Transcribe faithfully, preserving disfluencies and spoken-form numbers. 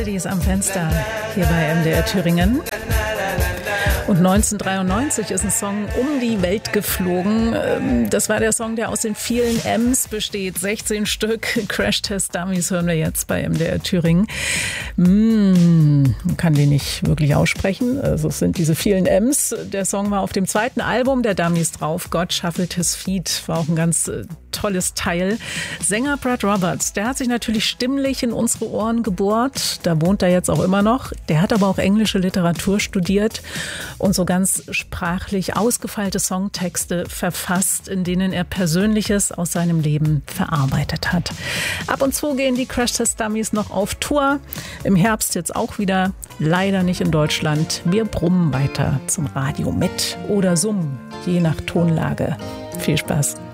Die ist am Fenster hier bei M D R Thüringen. Und neunzehnhundertdreiundneunzig ist ein Song um die Welt geflogen. Das war der Song, der aus den vielen M's besteht. sechzehn Stück. Crash Test Dummies hören wir jetzt bei M D R Thüringen. Mm, man kann den nicht wirklich aussprechen. Also es sind diese vielen M's. Der Song war auf dem zweiten Album der Dummies drauf. God Shuffled His Feet war auch ein ganz äh, tolles Teil. Sänger Brad Roberts, der hat sich natürlich stimmlich in unsere Ohren gebohrt. Da wohnt er jetzt auch immer noch. Der hat aber auch englische Literatur studiert und so ganz sprachlich ausgefeilte Songtexte verfasst, in denen er Persönliches aus seinem Leben verarbeitet hat. Ab und zu gehen die Crash Test Dummies noch auf Tour. Im Herbst jetzt auch wieder, leider nicht in Deutschland. Wir brummen weiter zum Radio mit oder summen, je nach Tonlage. Viel Spaß.